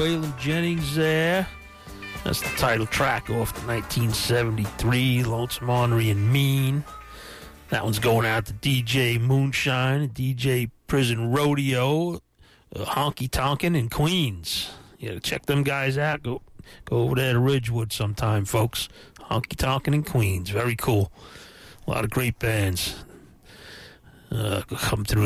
Waylon Jennings there. That's the title track off the 1973 Lonesome Ornery and Mean. That one's going out to DJ Moonshine, DJ Prison Rodeo, Honky Tonkin' in Queens. Yeah, check them guys out. Go over there to Ridgewood sometime, folks. Honky Tonkin' in Queens. Very cool. A lot of great bands come through.